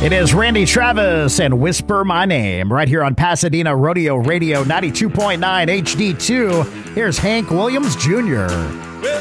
It is Randy Travis and Whisper My Name right here on Pasadena Rodeo Radio 92.9 HD2. Here's Hank Williams Jr.